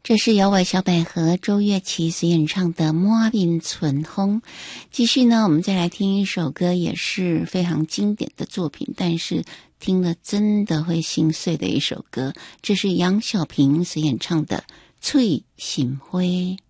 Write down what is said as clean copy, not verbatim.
这是由我小百合周月琪所演唱的《满面春风》。继续呢，我们再来听一首歌，也是非常经典的作品，但是听了真的会心碎的一首歌。这是杨小萍所演唱的《翠心灰》。